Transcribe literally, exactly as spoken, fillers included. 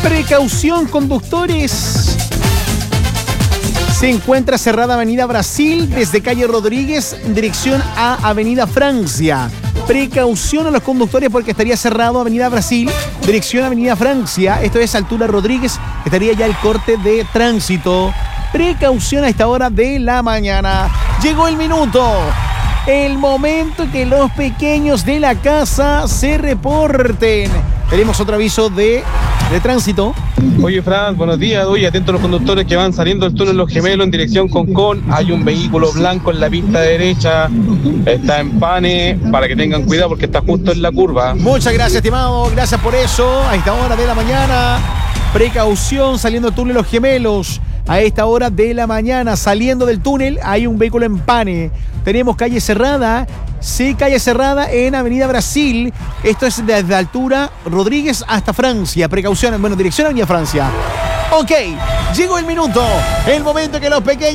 Precaución, conductores. Se encuentra cerrada Avenida Brasil desde calle Rodríguez en dirección a Avenida Francia. Precaución a los conductores porque estaría cerrado Avenida Brasil, dirección a Avenida Francia. Esto es altura Rodríguez, estaría ya el corte de tránsito. Precaución a esta hora de la mañana. Llegó el minuto. El momento que los pequeños de la casa se reporten. Tenemos otro aviso de, de tránsito. Oye, Fran, buenos días. Oye, atento a los conductores que van saliendo del túnel Los Gemelos en dirección Concón. Hay un vehículo blanco en la pista derecha. Está en pane, para que tengan cuidado porque está justo en la curva. Muchas gracias, estimado. Gracias por eso. A esta hora de la mañana. Precaución saliendo del túnel Los Gemelos. A esta hora de la mañana, saliendo del túnel, hay un vehículo en pane. Tenemos calle cerrada. Sí, calle cerrada en Avenida Brasil. Esto es desde altura Rodríguez hasta Francia. Precaución, bueno, dirección a Avenida Francia. Ok, llegó el minuto. El momento que los pequeños